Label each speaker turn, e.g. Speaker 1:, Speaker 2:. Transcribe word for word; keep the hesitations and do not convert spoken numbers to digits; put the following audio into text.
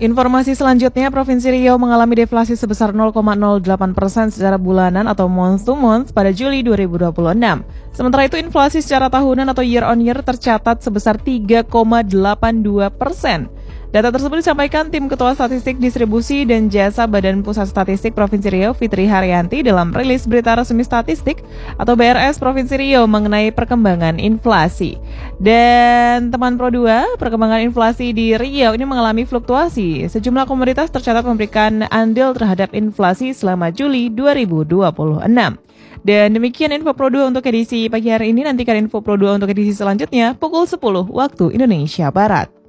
Speaker 1: Informasi selanjutnya, Provinsi Riau mengalami deflasi sebesar nol koma nol delapan persen secara bulanan atau month to month pada Juli dua ribu dua puluh enam. Sementara itu inflasi secara tahunan atau year on year tercatat sebesar tiga koma delapan dua persen. Data tersebut disampaikan Tim Ketua Statistik Distribusi dan Jasa Badan Pusat Statistik Provinsi Riau Fitri Haryanti dalam rilis Berita Resmi Statistik atau B R S Provinsi Riau mengenai perkembangan inflasi. Dan teman Pro dua, perkembangan inflasi di Riau ini mengalami fluktuasi. Sejumlah komoditas tercatat memberikan andil terhadap inflasi selama Juli dua ribu dua puluh enam. Dan demikian info Pro dua untuk edisi pagi hari ini. Nantikan info Pro dua untuk edisi selanjutnya pukul sepuluh waktu Indonesia Barat.